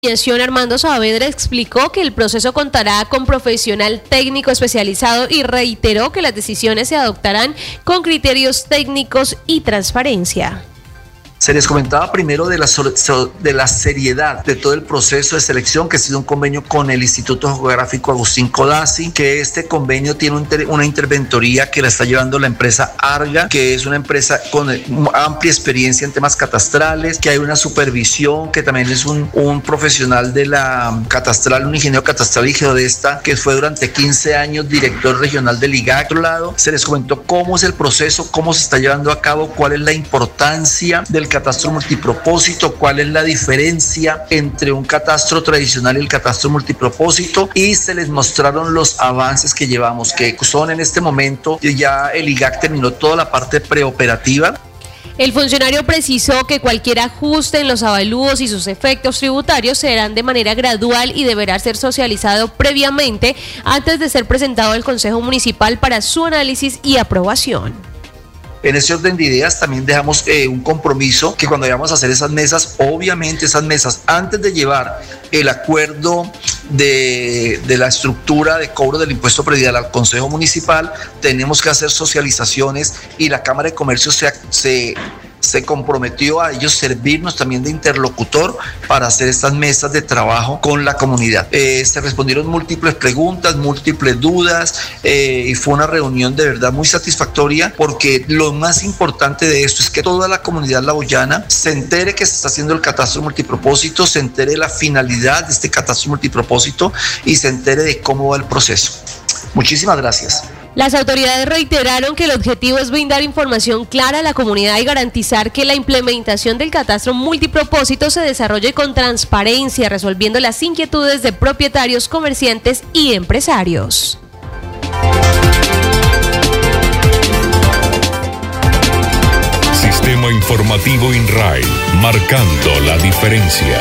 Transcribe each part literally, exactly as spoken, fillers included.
Armando Saavedra explicó que el proceso contará con profesional técnico especializado y reiteró que las decisiones se adoptarán con criterios técnicos y transparencia. Se les comentaba primero de la, de la seriedad de todo el proceso de selección, que ha sido un convenio con el Instituto Geográfico Agustín Codazzi, que este convenio tiene un, una interventoría que la está llevando la empresa Arga, que es una empresa con amplia experiencia en temas catastrales, que hay una supervisión, que también es un, un profesional de la catastral, un ingeniero catastral y geodesta, que fue durante quince años director regional del I G A C. Por otro lado, se les comentó cómo es el proceso, cómo se está llevando a cabo, cuál es la importancia del catastro multipropósito, cuál es la diferencia entre un catastro tradicional y el catastro multipropósito, y se les mostraron los avances que llevamos, que son en este momento, ya el I G A C terminó toda la parte preoperativa. El funcionario precisó que cualquier ajuste en los avalúos y sus efectos tributarios serán de manera gradual y deberá ser socializado previamente antes de ser presentado al Consejo Municipal para su análisis y aprobación. En ese orden de ideas también dejamos eh, un compromiso que cuando vayamos a hacer esas mesas, obviamente esas mesas, antes de llevar el acuerdo de, de la estructura de cobro del impuesto predial al Consejo Municipal, tenemos que hacer socializaciones y la Cámara de Comercio se... se se comprometió a ellos servirnos también de interlocutor para hacer estas mesas de trabajo con la comunidad. Eh, se respondieron múltiples preguntas, múltiples dudas eh, y fue una reunión de verdad muy satisfactoria, porque lo más importante de esto es que toda la comunidad laboyana se entere que se está haciendo el catastro multipropósito, se entere de la finalidad de este catastro multipropósito y se entere de cómo va el proceso. Muchísimas gracias. Las autoridades reiteraron que el objetivo es brindar información clara a la comunidad y garantizar que la implementación del catastro multipropósito se desarrolle con transparencia, resolviendo las inquietudes de propietarios, comerciantes y empresarios. Sistema Informativo INRAE, marcando la diferencia.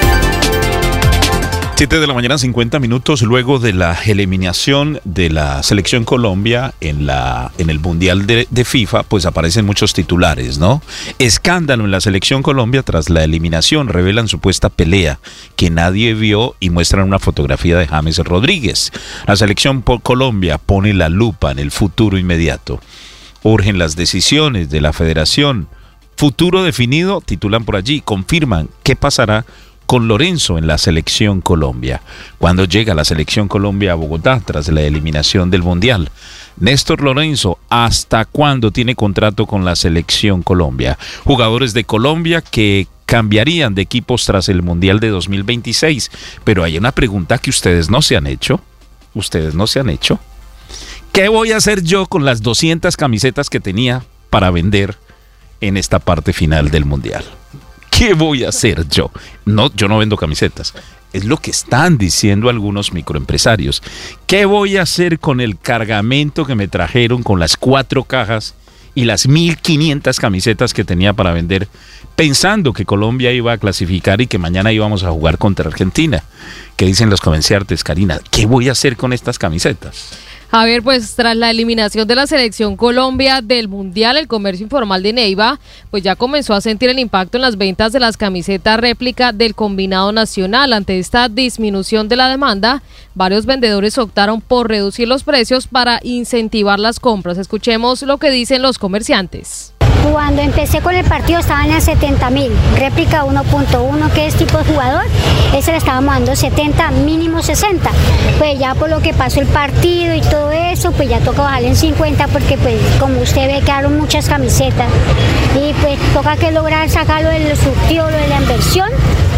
siete de la mañana, cincuenta minutos, luego de la eliminación de la selección Colombia en la en el Mundial de, de FIFA, pues aparecen muchos titulares, ¿no? Escándalo en la selección Colombia tras la eliminación, revelan supuesta pelea que nadie vio y muestran una fotografía de James Rodríguez. La selección por Colombia pone la lupa en el futuro inmediato. Urgen las decisiones de la federación. Futuro definido, titulan por allí, confirman qué pasará con Lorenzo en la selección Colombia. Cuando llega la selección Colombia a Bogotá tras la eliminación del Mundial. Néstor Lorenzo, ¿hasta cuándo tiene contrato con la selección Colombia? Jugadores de Colombia que cambiarían de equipos tras el Mundial de dos mil veintiséis. Pero hay una pregunta que ustedes no se han hecho. ¿Ustedes no se han hecho? ¿Qué voy a hacer yo con las doscientas camisetas que tenía para vender en esta parte final del Mundial? ¿Qué voy a hacer yo? No, yo no vendo camisetas. Es lo que están diciendo algunos microempresarios. ¿Qué voy a hacer con el cargamento que me trajeron con las cuatro cajas y las mil quinientas camisetas que tenía para vender, pensando que Colombia iba a clasificar y que mañana íbamos a jugar contra Argentina? ¿Qué dicen los comerciantes, Karina? ¿Qué voy a hacer con estas camisetas? Javier, pues tras la eliminación de la selección Colombia del Mundial, el comercio informal de Neiva pues ya comenzó a sentir el impacto en las ventas de las camisetas réplica del combinado nacional. Ante esta disminución de la demanda, varios vendedores optaron por reducir los precios para incentivar las compras. Escuchemos lo que dicen los comerciantes. Cuando empecé con el partido estaban en setenta mil, réplica uno punto uno, que es tipo de jugador, ese le estábamos dando setenta, mínimo sesenta. Pues ya por lo que pasó el partido y todo eso, pues ya toca bajarle en cincuenta, porque pues como usted ve quedaron muchas camisetas y pues toca que lograr sacarlo del surtido, lo de la inversión,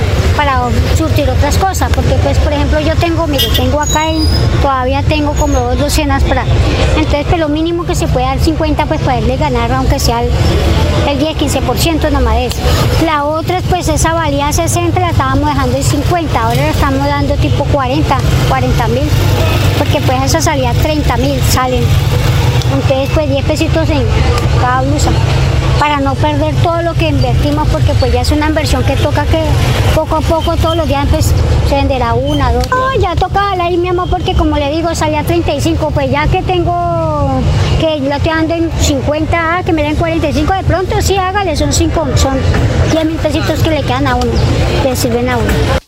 para surtir otras cosas, porque pues por ejemplo yo tengo, mire, tengo acá y todavía tengo como dos docenas para, entonces pues lo mínimo que se puede dar cincuenta, pues poderle ganar aunque sea el, el diez, quince por ciento nomás de eso. La otra pues esa valía sesenta, la estábamos dejando en cincuenta, ahora la estamos dando tipo cuarenta, cuarenta mil, porque pues esa salía treinta mil, salen, entonces pues diez pesitos en cada blusa, para no perder todo lo que invertimos, porque pues ya es una inversión que toca que poco a poco todos los días pues se venderá una, dos. No, ya toca ahí mi amor, porque como le digo salía treinta y cinco, pues ya que tengo, que lo estoy dando en cincuenta, que me den cuarenta y cinco, de pronto sí hágale, son cinco, son diez mil pesitos que le quedan a uno, que sirven a uno.